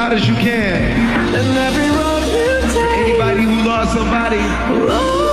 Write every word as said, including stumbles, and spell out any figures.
hard as you can. And every road you take, Anybody who lost somebody, Lord,